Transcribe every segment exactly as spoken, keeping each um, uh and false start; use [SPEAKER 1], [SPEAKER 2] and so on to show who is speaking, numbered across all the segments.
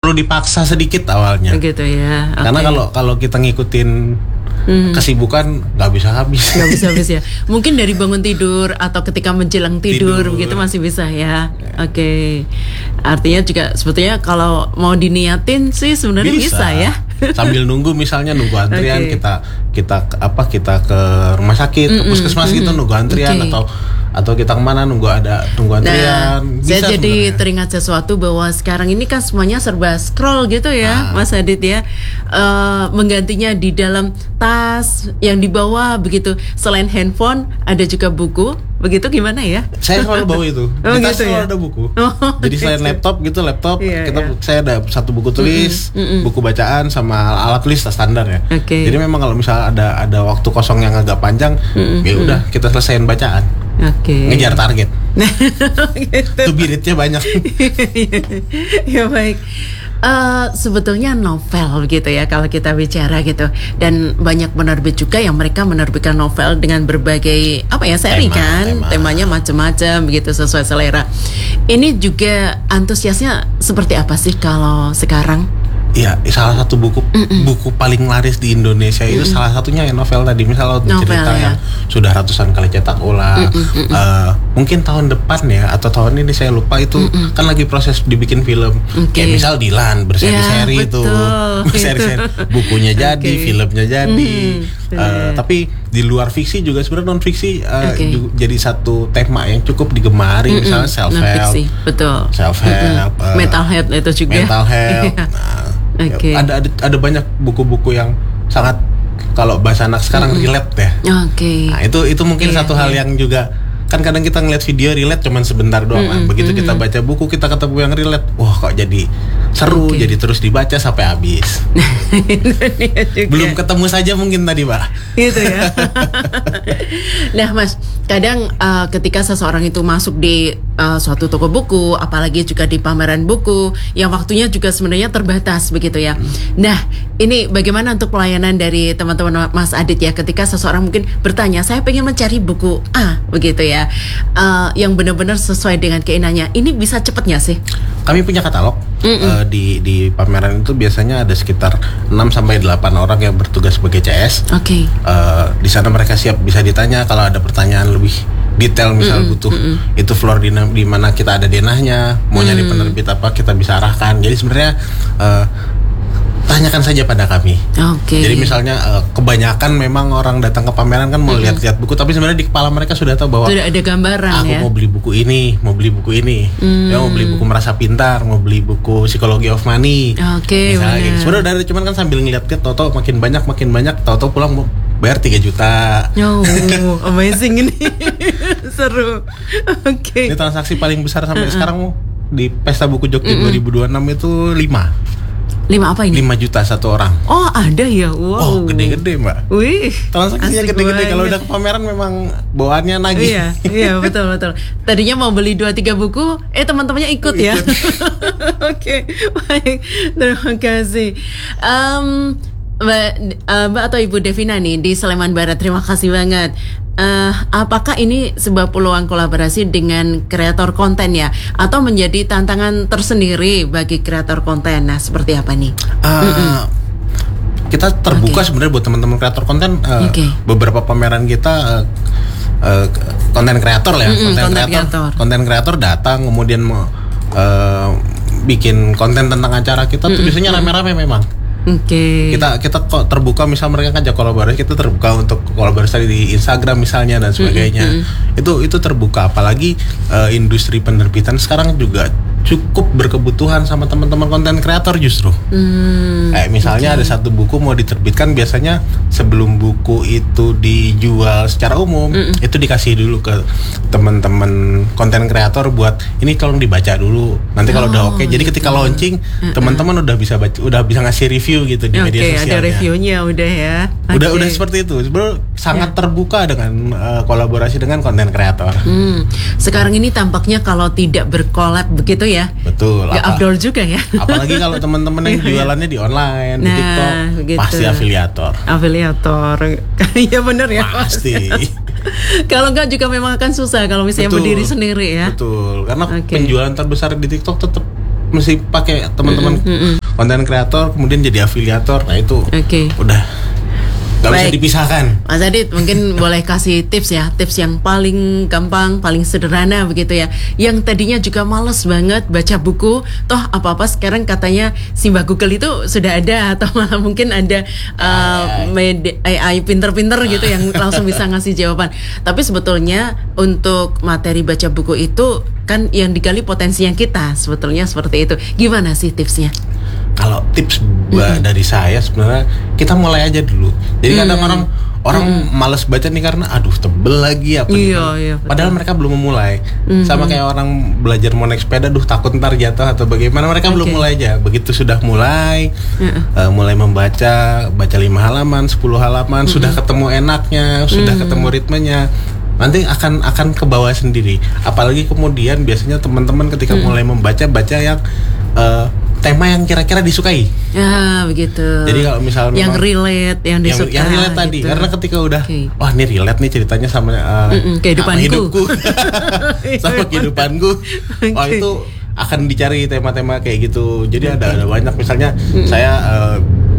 [SPEAKER 1] perlu dipaksa sedikit awalnya.
[SPEAKER 2] Begitu ya. Okay.
[SPEAKER 1] Karena kalau kalau kita ngikutin Hmm. kesibukan nggak bisa habis.
[SPEAKER 2] Nggak bisa habis ya. Mungkin dari bangun tidur atau ketika menjelang tidur, tidur. begitu masih bisa ya. Oke. Okay. Artinya juga sebetulnya kalau mau diniatin sih sebenarnya bisa. bisa ya.
[SPEAKER 1] Sambil nunggu misalnya nunggu antrian okay. kita kita apa kita ke rumah sakit, mm-mm, ke puskesmas mm-mm. gitu nunggu antrian okay. atau atau kita kemana nunggu ada tunggu antrian.
[SPEAKER 2] Nah, bisa saya jadi sebenernya. Teringat sesuatu bahwa sekarang ini kan semuanya serba scroll gitu ya, ah. Mas Adit ya. Uh, menggantinya di dalam tas yang dibawa begitu. Selain handphone ada juga buku. Begitu gimana ya?
[SPEAKER 1] Saya selalu bawa itu.
[SPEAKER 2] Oh,
[SPEAKER 1] di tas
[SPEAKER 2] gitu
[SPEAKER 1] selalu
[SPEAKER 2] ya?
[SPEAKER 1] ada buku.
[SPEAKER 2] Oh,
[SPEAKER 1] jadi
[SPEAKER 2] gitu.
[SPEAKER 1] selain laptop gitu laptop
[SPEAKER 2] yeah,
[SPEAKER 1] kita
[SPEAKER 2] yeah.
[SPEAKER 1] saya ada satu buku tulis, mm-mm, mm-mm. buku bacaan sama alat tulis standar ya.
[SPEAKER 2] Okay.
[SPEAKER 1] Jadi memang kalau misalnya ada ada waktu kosong yang agak panjang, mm-mm, ya udah kita selesaiin bacaan.
[SPEAKER 2] Okay.
[SPEAKER 1] Ngejar target.
[SPEAKER 2] Gitu.
[SPEAKER 1] Itu biritnya banyak.
[SPEAKER 2] Ya baik. Uh, sebetulnya novel gitu ya kalau kita bicara gitu, dan banyak penerbit juga yang mereka menerbitkan novel dengan berbagai apa ya seri tema, kan tema. temanya macam-macam begitu sesuai selera. Ini juga antusiasnya seperti apa sih kalau sekarang?
[SPEAKER 1] Iya, salah satu buku Mm-mm. buku paling laris di Indonesia itu Mm-mm. salah satunya ya novel tadi. Misalnya
[SPEAKER 2] novel,
[SPEAKER 1] cerita
[SPEAKER 2] ya.
[SPEAKER 1] yang sudah ratusan kali cetak ulang. Uh, mungkin tahun depan ya atau tahun ini saya lupa itu Mm-mm. kan lagi proses dibikin film.
[SPEAKER 2] Okay.
[SPEAKER 1] Kayak misal Dilan berseri-seri ya, itu, berseri-seri bukunya jadi, okay. filmnya jadi. Mm, uh, tapi di luar fiksi juga sebenarnya non fiksi uh, okay. juga jadi satu tema yang cukup digemari. Mm-mm. Misalnya self help,
[SPEAKER 2] betul.
[SPEAKER 1] Self help, uh,
[SPEAKER 2] mental health itu juga.
[SPEAKER 1] Mental health. Nah,
[SPEAKER 2] Okay.
[SPEAKER 1] Ada, ada ada banyak buku-buku yang sangat kalau bahasa anak sekarang mm-hmm. relate ya.
[SPEAKER 2] Oke. Okay.
[SPEAKER 1] Nah, itu itu mungkin yeah, satu yeah. hal yang juga kan kadang kita ngeliat video relate cuman sebentar doang. Mm-hmm. Nah, begitu kita baca buku kita ketemu yang relate, wah kok jadi seru, okay. jadi terus dibaca sampai habis. Belum ketemu saja mungkin tadi, Pak.
[SPEAKER 2] Gitu ya. Nah, Mas, kadang uh, ketika seseorang itu masuk di uh, suatu toko buku, apalagi juga di pameran buku, yang waktunya juga sebenarnya terbatas begitu ya. Nah, ini bagaimana untuk pelayanan dari teman-teman Mas Adit ya, ketika seseorang mungkin bertanya, saya pengen mencari buku A begitu ya, uh, yang benar-benar sesuai dengan keinginannya. Ini bisa cepatnya sih?
[SPEAKER 1] Kami punya katalog. Uh, di di pameran itu biasanya ada sekitar enam sampai delapan orang yang bertugas sebagai C S.
[SPEAKER 2] Oke. Okay.
[SPEAKER 1] Uh, di sana mereka siap bisa ditanya kalau ada pertanyaan lebih detail misal mm-mm, butuh mm-mm. itu floor di, di mana kita ada denahnya, mau nyari mm. penerbit apa kita bisa arahkan. Jadi sebenarnya uh, tanyakan saja pada kami.
[SPEAKER 2] Oke. Okay.
[SPEAKER 1] Jadi misalnya uh, kebanyakan memang orang datang ke pameran kan mau mm-hmm. lihat-lihat buku, tapi sebenarnya di kepala mereka sudah tahu bahwa
[SPEAKER 2] sudah ada gambaran
[SPEAKER 1] aku
[SPEAKER 2] ya.
[SPEAKER 1] mau beli buku ini, mau beli buku ini, mm. ya mau beli buku merasa pintar, mau beli buku psikologi of money.
[SPEAKER 2] Oke. Okay,
[SPEAKER 1] sebenarnya dari cuman kan sambil ngeliat-lihat, tahu-tahu makin banyak makin banyak, tahu-tahu pulang mau bayar tiga juta.
[SPEAKER 2] Oh, amazing ini. Seru. Oke. Okay.
[SPEAKER 1] Ini transaksi paling besar sampai uh-uh. sekarang di Pesta Buku Jogja mm-mm. dua ribu dua puluh enam itu lima.
[SPEAKER 2] Lima apa ini?
[SPEAKER 1] lima juta satu orang.
[SPEAKER 2] Oh ada ya, wow.
[SPEAKER 1] Oh gede-gede mbak.
[SPEAKER 2] Wih.
[SPEAKER 1] Transaksinya gede-gede. Kalau udah ke pameran memang bawaannya nagih.
[SPEAKER 2] Iya, iya betul betul. Tadinya mau beli dua tiga buku, eh teman-temannya ikut ya. Oke, baik. Terima kasih. Um, Mbak, uh, Mbak atau Ibu Devina nih di Sleman Barat, terima kasih banget. Uh, apakah ini sebuah peluang kolaborasi dengan kreator konten ya, atau menjadi tantangan tersendiri bagi kreator konten? Nah, seperti apa nih?
[SPEAKER 1] Uh, kita terbuka okay. sebenarnya buat teman-teman kreator konten. Uh, okay. Beberapa pameran kita uh, uh, konten kreator ya,
[SPEAKER 2] Mm-mm,
[SPEAKER 1] konten kreator, konten kreator datang kemudian mau uh, bikin konten tentang acara kita Mm-mm. tuh biasanya rame-rame memang.
[SPEAKER 2] Oke. Okay.
[SPEAKER 1] Kita kita kok terbuka, misal mereka ngajak kolaborasi, kita terbuka untuk kolaborasi di Instagram misalnya dan sebagainya. Mm-hmm. Itu itu terbuka, apalagi uh, industri penerbitan sekarang juga cukup berkebutuhan sama teman-teman konten kreator justru. Mm, Kayak misalnya okay. ada satu buku mau diterbitkan, biasanya sebelum buku itu dijual secara umum, Mm-mm. itu dikasih dulu ke teman-teman konten kreator buat ini tolong dibaca dulu. Nanti kalau oh, udah oke, okay. jadi ketika gitu. launching, uh-uh. teman-teman udah bisa baca, udah bisa ngasih review gitu di okay, media sosialnya. Oke, ada
[SPEAKER 2] reviewnya udah ya.
[SPEAKER 1] Udah
[SPEAKER 2] okay.
[SPEAKER 1] udah seperti itu. Sebenarnya sangat yeah. terbuka dengan uh, kolaborasi dengan konten kreator.
[SPEAKER 2] Hmm. Sekarang ini tampaknya kalau tidak berkolab begitu ya.
[SPEAKER 1] Betul.
[SPEAKER 2] Gak afdol juga ya.
[SPEAKER 1] Apalagi kalau teman-teman yang jualannya di online, nah, di TikTok, gitu. Pasti afiliator.
[SPEAKER 2] Afiliator. Iya benar ya.
[SPEAKER 1] Pasti.
[SPEAKER 2] Kalau enggak juga memang akan susah kalau misalnya betul, berdiri sendiri ya.
[SPEAKER 1] Betul. Karena
[SPEAKER 2] okay.
[SPEAKER 1] penjualan terbesar di TikTok tetap mesti pakai teman-teman mm-mm, mm-mm. konten kreator kemudian jadi afiliator. Nah itu
[SPEAKER 2] Oke.
[SPEAKER 1] udah nggak bisa dipisahkan.
[SPEAKER 2] Mas Adit mungkin boleh kasih tips ya, tips yang paling gampang, paling sederhana begitu ya. Yang tadinya juga males banget baca buku, toh apa-apa sekarang katanya si Mbak Google itu sudah ada, atau malah mungkin ada uh, med- A I pinter-pinter gitu yang langsung bisa ngasih jawaban. Tapi sebetulnya untuk materi baca buku itu kan yang digali potensinya kita, sebetulnya seperti itu. Gimana sih tipsnya?
[SPEAKER 1] Kalau tips mm-hmm. dari saya sebenarnya kita mulai aja dulu. Jadi mm. kadang orang orang mm. malas baca nih karena aduh tebel lagi apa
[SPEAKER 2] iya, iya,
[SPEAKER 1] padahal mereka belum memulai. Mm-hmm. Sama kayak orang belajar mau naik sepeda, duh takut ntar jatuh atau bagaimana, mereka okay. belum mulai aja. Begitu sudah mulai, mm-hmm. uh, mulai membaca, baca lima halaman, sepuluh halaman, mm-hmm. sudah ketemu enaknya, sudah mm-hmm. ketemu ritmenya, nanti akan akan ke bawah sendiri. Apalagi kemudian biasanya teman-teman ketika mm-hmm. mulai membaca baca yang uh, tema yang kira-kira disukai.
[SPEAKER 2] Ya, begitu.
[SPEAKER 1] Jadi kalau misalnya
[SPEAKER 2] yang relate, yang disukai.
[SPEAKER 1] Yang, yang relate tadi,
[SPEAKER 2] gitu.
[SPEAKER 1] Karena ketika udah,
[SPEAKER 2] okay.
[SPEAKER 1] wah ini relate nih ceritanya sama uh,
[SPEAKER 2] kehidupanku,
[SPEAKER 1] sama hidupku, sama kehidupanku. Okay. Wah itu akan dicari tema-tema kayak gitu. Jadi okay. ada ada banyak. Misalnya mm-hmm. saya uh,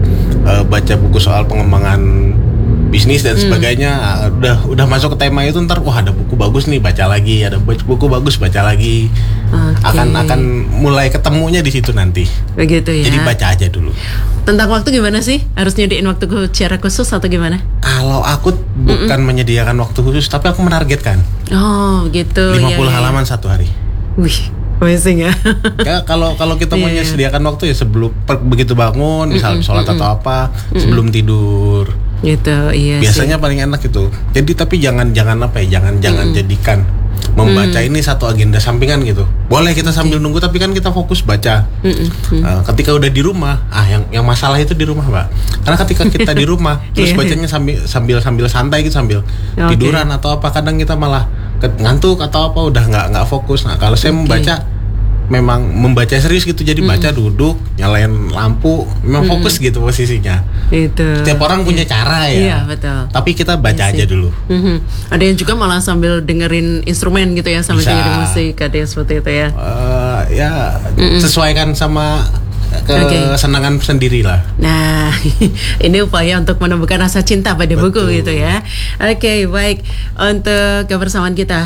[SPEAKER 1] uh, baca buku soal pengembangan bisnis dan sebagainya, hmm. udah udah masuk ke tema itu, ntar wah ada buku bagus nih baca lagi, ada buku bagus baca lagi, okay. akan akan mulai ketemunya di situ nanti.
[SPEAKER 2] Begitu ya.
[SPEAKER 1] Jadi baca aja dulu.
[SPEAKER 2] Tentang waktu gimana sih? Harus nyediain waktu secara khusus atau gimana?
[SPEAKER 1] Kalau aku bukan Mm-mm. menyediakan waktu khusus, tapi aku menargetkan.
[SPEAKER 2] Oh gitu.
[SPEAKER 1] lima puluh
[SPEAKER 2] ya,
[SPEAKER 1] halaman
[SPEAKER 2] ya.
[SPEAKER 1] satu hari.
[SPEAKER 2] Wih. Amazing ya.
[SPEAKER 1] Ya kalau kalau kita mau yeah, sediakan yeah. waktu ya sebelum per, begitu bangun, misalnya sholat mm-mm. atau apa, mm-mm. sebelum tidur.
[SPEAKER 2] Gitu, iya.
[SPEAKER 1] Biasanya
[SPEAKER 2] sih.
[SPEAKER 1] paling enak itu. Jadi tapi jangan jangan apa ya, jangan jangan mm. jadikan membaca mm. ini satu agenda sampingan gitu. Boleh kita sambil okay. nunggu, tapi kan kita fokus baca. Mm-mm. Uh, ketika udah di rumah, ah yang yang masalah itu di rumah, Mbak. Karena ketika kita di rumah terus bacanya sambil sambil sambil santai gitu, sambil okay. tiduran atau apa, kadang kita malah ngantuk atau apa, udah nggak nggak fokus. Nah kalau saya okay. membaca, memang membaca serius gitu, jadi mm. baca duduk, nyalain lampu, memang mm. fokus gitu posisinya. Itu. Setiap orang punya yeah. cara ya.
[SPEAKER 2] Iya betul.
[SPEAKER 1] Tapi kita baca
[SPEAKER 2] iya
[SPEAKER 1] aja dulu.
[SPEAKER 2] Mm-hmm. Ada yang juga malah sambil dengerin instrumen gitu ya, sambil dengerin musik, ada yang seperti itu ya.
[SPEAKER 1] Uh, ya Mm-mm. sesuaikan sama kesenangan okay. sendiri lah.
[SPEAKER 2] Nah, ini upaya untuk menumbuhkan rasa cinta pada Betul. buku gitu ya. Oke, okay, baik. Untuk kebersamaan kita,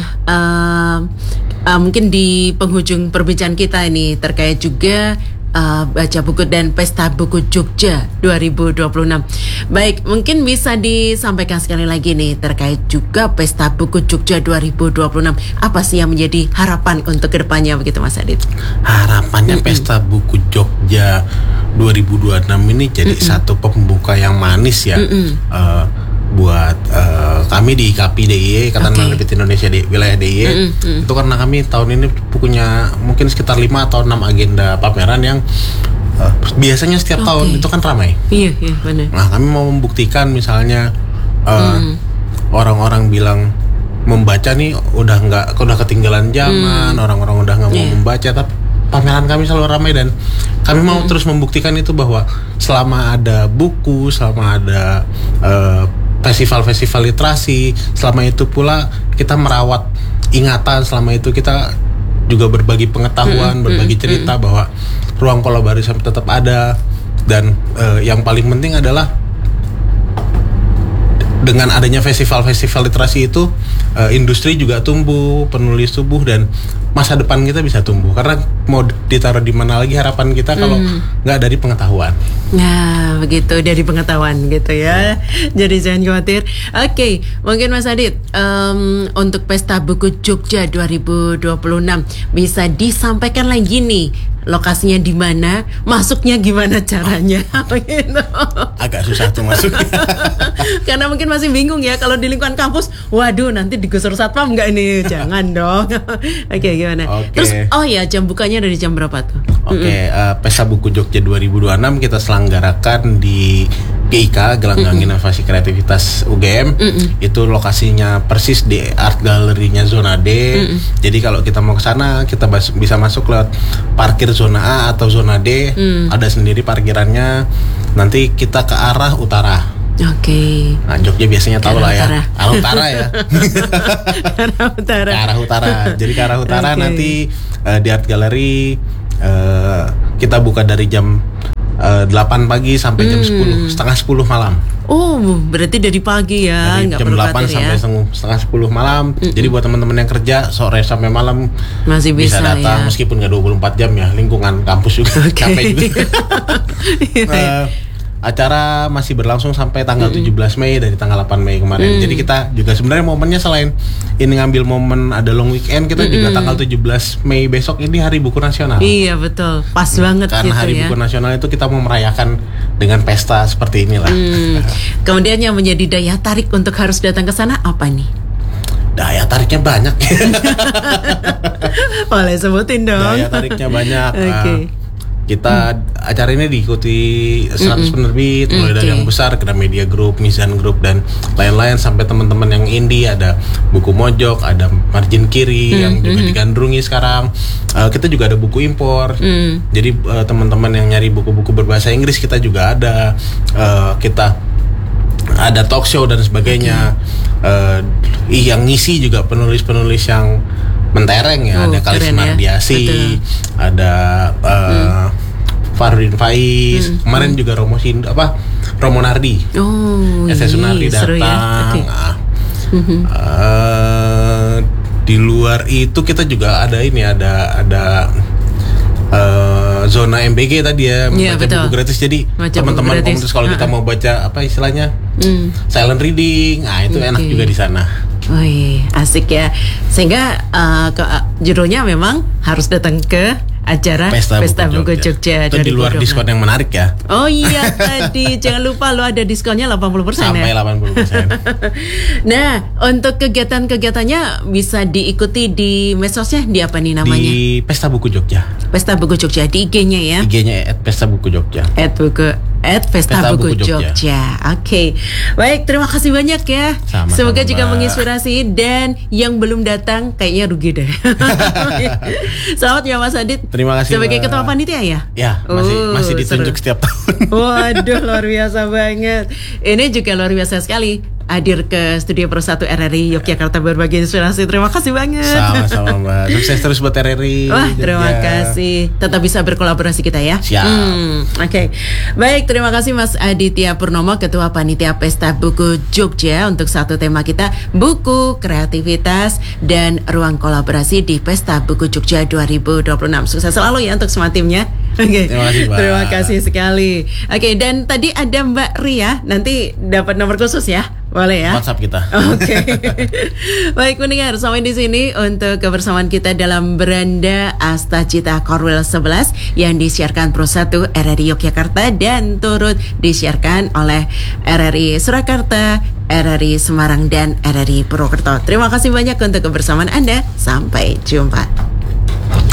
[SPEAKER 2] uh, uh, mungkin di penghujung perbincangan kita ini terkait juga uh, baca buku dan Pesta Buku Jogja dua ribu dua puluh enam. Baik, mungkin bisa disampaikan sekali lagi nih terkait juga Pesta Buku Jogja dua ribu dua puluh enam. Apa sih yang menjadi harapan untuk kedepannya begitu Mas Adit?
[SPEAKER 1] Harapannya Mm-mm. Pesta Buku Jogja dua ribu dua puluh enam ini jadi Mm-mm. satu pembuka yang manis ya. Uh, buat uh, kami di I K P D I Y, Ikatan okay. Penerbit Indonesia di wilayah D I Y. Mm-hmm. Itu karena kami tahun ini punya mungkin sekitar lima atau enam agenda pameran yang uh, biasanya setiap okay. tahun itu kan ramai.
[SPEAKER 2] Iya, iya benar.
[SPEAKER 1] Nah, kami mau membuktikan misalnya uh, mm. orang-orang bilang membaca nih udah nggak udah ketinggalan zaman, mm. orang-orang udah nggak yeah. mau membaca, tapi pameran kami selalu ramai dan kami mau mm. terus membuktikan itu bahwa selama ada buku, selama ada uh, festival-festival literasi, selama itu pula kita merawat ingatan, selama itu kita juga berbagi pengetahuan, mm, berbagi cerita mm, bahwa ruang kolaborasi tetap ada. Dan uh, yang paling penting adalah dengan adanya festival-festival literasi itu, uh, industri juga tumbuh, penulis tumbuh, dan masa depan kita bisa tumbuh. Karena mau ditaruh di mana lagi harapan kita kalau nggak hmm. dari pengetahuan.
[SPEAKER 2] Nah, begitu, dari pengetahuan gitu ya. Jadi jangan khawatir. Oke, okay, mungkin Mas Adit, um, untuk Pesta Buku Jogja dua ribu dua puluh enam bisa disampaikan lagi nih, lokasinya di mana, masuknya gimana caranya? Oh. Gitu.
[SPEAKER 1] Agak susah tuh masuknya.
[SPEAKER 2] Karena mungkin masih bingung ya kalau di lingkungan kampus. Waduh, nanti digusur satpam nggak ini? Jangan dong. Oke, okay, gimana?
[SPEAKER 1] Okay.
[SPEAKER 2] Terus, oh ya, jam bukanya dari jam berapa tuh?
[SPEAKER 1] Oke, okay, mm-hmm. uh, Pesta Buku Jogja dua ribu dua puluh enam kita selenggarakan di G I K, Gelanggang mm-hmm. Inovasi Kreativitas U G M. Mm-hmm. Itu lokasinya persis di Art Gallery-nya Zona D. Mm-hmm. Jadi kalau kita mau ke sana, kita bas- bisa masuk lewat parkir zona A atau zona D. Mm. Ada sendiri parkirannya. Nanti kita ke arah utara.
[SPEAKER 2] Oke. Okay.
[SPEAKER 1] Nah, Jogja biasanya tahu lah ya. Arah utara ya.
[SPEAKER 2] Arah utara.
[SPEAKER 1] Ke arah utara. Jadi ke arah utara okay. nanti uh, di Art Gallery uh, kita buka dari jam uh, delapan pagi sampai jam
[SPEAKER 2] Hmm.
[SPEAKER 1] sepuluh, setengah sepuluh malam.
[SPEAKER 2] Oh, berarti dari pagi ya,
[SPEAKER 1] Dari
[SPEAKER 2] nggak
[SPEAKER 1] jam
[SPEAKER 2] perlu
[SPEAKER 1] delapan
[SPEAKER 2] khawatir
[SPEAKER 1] sampai
[SPEAKER 2] ya.
[SPEAKER 1] setengah, setengah sepuluh malam. Jadi buat teman-teman yang kerja sore sampai malam
[SPEAKER 2] Masih bisa,
[SPEAKER 1] datang
[SPEAKER 2] ya.
[SPEAKER 1] meskipun nggak dua puluh empat jam ya, lingkungan kampus juga capek juga. Eh, acara masih berlangsung sampai tanggal tujuh belas Mei dari tanggal delapan Mei kemarin. Jadi kita juga sebenarnya momennya selain ini ngambil momen ada long weekend, kita juga tanggal tujuh belas Mei besok ini Hari Buku Nasional.
[SPEAKER 2] Iya betul, pas banget
[SPEAKER 1] Karena
[SPEAKER 2] gitu
[SPEAKER 1] Hari
[SPEAKER 2] ya.
[SPEAKER 1] Buku Nasional itu kita mau merayakan dengan pesta seperti inilah.
[SPEAKER 2] Hmm. Kemudian yang menjadi daya tarik untuk harus datang ke sana apa nih?
[SPEAKER 1] Daya tariknya banyak.
[SPEAKER 2] Boleh sebutin dong.
[SPEAKER 1] Daya tariknya banyak.
[SPEAKER 2] Oke.
[SPEAKER 1] Uh, kita hmm. acara ini diikuti seratus
[SPEAKER 2] Mm-mm.
[SPEAKER 1] penerbit, mulai dari
[SPEAKER 2] Oke.
[SPEAKER 1] yang besar, Gramedia Group, Mizan Group dan lain-lain sampai teman-teman yang indie, ada Buku Mojok, ada Margin Kiri
[SPEAKER 2] Mm,
[SPEAKER 1] yang juga
[SPEAKER 2] mm-mm.
[SPEAKER 1] digandrungi sekarang. Uh, kita juga ada buku impor.
[SPEAKER 2] Mm.
[SPEAKER 1] Jadi uh, teman-teman yang nyari buku-buku berbahasa Inggris kita juga ada. Uh, kita ada talk show dan sebagainya. Uh, yang ngisi juga penulis-penulis yang mentereng ya,
[SPEAKER 2] Oh,
[SPEAKER 1] ada Kalis
[SPEAKER 2] keren ya.
[SPEAKER 1] Mardiasi,
[SPEAKER 2] Betul.
[SPEAKER 1] ada uh, Fardin Faiz,
[SPEAKER 2] Hmm,
[SPEAKER 1] kemarin juga Romo Sindo, apa Romo Nardi,
[SPEAKER 2] Oh,
[SPEAKER 1] S S Sunardi
[SPEAKER 2] iya, seru
[SPEAKER 1] datang.
[SPEAKER 2] ya. Oke.
[SPEAKER 1] Nah,
[SPEAKER 2] Mhm.
[SPEAKER 1] uh, di luar itu kita juga ada ini, ada ada uh, zona M B G tadi ya,
[SPEAKER 2] Iya,
[SPEAKER 1] membaca
[SPEAKER 2] betul.
[SPEAKER 1] buku gratis. Jadi
[SPEAKER 2] Baca buku
[SPEAKER 1] teman-teman
[SPEAKER 2] gratis.
[SPEAKER 1] komunitas kalau kita
[SPEAKER 2] Ha-ha.
[SPEAKER 1] mau baca apa istilahnya
[SPEAKER 2] Hmm.
[SPEAKER 1] silent reading, nah itu enak
[SPEAKER 2] Oke.
[SPEAKER 1] juga di sana.
[SPEAKER 2] Wih, asik ya. Sehingga uh, ke, uh, judulnya memang harus datang ke acara
[SPEAKER 1] Pesta,
[SPEAKER 2] Buku Jogja.
[SPEAKER 1] Itu di luar
[SPEAKER 2] dua ribu dua puluh enam.
[SPEAKER 1] diskon yang menarik ya.
[SPEAKER 2] Oh iya tadi jangan lupa lo ada diskonnya delapan puluh persen
[SPEAKER 1] Sampai
[SPEAKER 2] ya.
[SPEAKER 1] delapan puluh persen.
[SPEAKER 2] Nah, untuk kegiatan-kegiatannya bisa diikuti di medsosnya di apa nih namanya?
[SPEAKER 1] Di Pesta Buku Jogja.
[SPEAKER 2] Pesta Buku Jogja di I G-nya ya.
[SPEAKER 1] I G-nya at Pesta Buku Jogja.
[SPEAKER 2] At buku at Pesta,
[SPEAKER 1] Pesta
[SPEAKER 2] Buku,
[SPEAKER 1] Buku Jogja.
[SPEAKER 2] Jogja. Oke, baik, terima kasih banyak ya.
[SPEAKER 1] Sama-sama,
[SPEAKER 2] Semoga juga
[SPEAKER 1] Mbak.
[SPEAKER 2] menginspirasi dan yang belum datang kayaknya rugi deh. Selamat ya Mas Adit.
[SPEAKER 1] Terima kasih,
[SPEAKER 2] Sebagai
[SPEAKER 1] Mbak.
[SPEAKER 2] ketua panitia ya.
[SPEAKER 1] Ya, masih
[SPEAKER 2] Oh,
[SPEAKER 1] masih ditunjuk
[SPEAKER 2] seru.
[SPEAKER 1] setiap tahun.
[SPEAKER 2] Waduh, luar biasa banget. Ini juga luar biasa sekali hadir ke Studio Pro satu R R I Yogyakarta berbagi inspirasi. Terima kasih banget.
[SPEAKER 1] Sama-sama Mbak. Sukses terus buat R R I.
[SPEAKER 2] Wah,
[SPEAKER 1] Jogja.
[SPEAKER 2] terima kasih. Tetap bisa berkolaborasi kita ya.
[SPEAKER 1] Siap.
[SPEAKER 2] Hmm, Oke, baik. Terima kasih Mas Aditya Purnomo, Ketua Panitia Pesta Buku Jogja untuk satu tema kita buku, kreativitas, dan ruang kolaborasi di Pesta Buku Jogja dua ribu dua puluh enam. Sukses selalu ya untuk semua timnya. Oke,
[SPEAKER 1] Terima kasih, Mbak.
[SPEAKER 2] terima kasih sekali. Oke, dan tadi ada Mbak Ria. Nanti dapat nomor khusus ya, boleh ya?
[SPEAKER 1] WhatsApp kita.
[SPEAKER 2] Oke. Baik pendengar, sampai di sini untuk kebersamaan kita dalam Beranda Asta Cita Korwil sebelas yang disiarkan Pro satu R R I Yogyakarta dan turut disiarkan oleh R R I Surakarta, R R I Semarang dan R R I Purwokerto. Terima kasih banyak untuk kebersamaan Anda. Sampai jumpa.